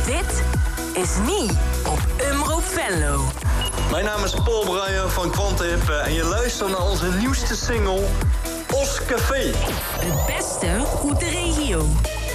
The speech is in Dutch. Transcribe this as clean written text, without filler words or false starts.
Dit is Nie op Omroep Venlo. Mijn naam is Paul Bruijen van Quantip en je luistert naar onze nieuwste single, Os Café. Het beste uit de regio.